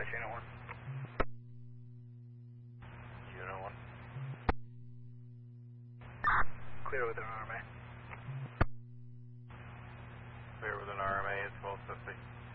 Unit 1. Unit 1. Clear with an RMA. Clear with an RMA at 1250.